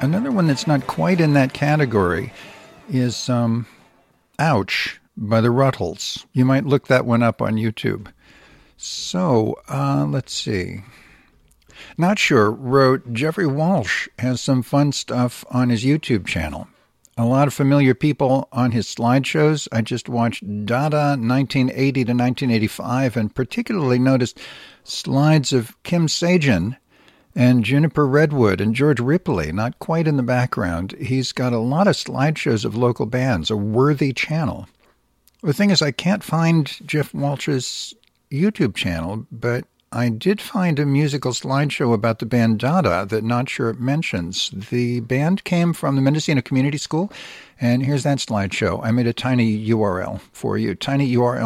Another one that's not quite in that category is Ouch by the Rutles. You might look that one up on YouTube. So, let's see. Not Sure wrote, Jeffrey Walsh has some fun stuff on his YouTube channel. A lot of familiar people on his slideshows. I just watched Dada 1980 to 1985 and particularly noticed slides of Kim Sajan and Juniper Redwood and George Ripley, not quite in the background. He's got a lot of slideshows of local bands, a worthy channel. The thing is, I can't find Jeff Walsh's YouTube channel, but I did find a musical slideshow about the band Dada that Not Sure mentions. The band came from the Mendocino Community School, and here's that slideshow. I made a tiny URL for you, tinyurl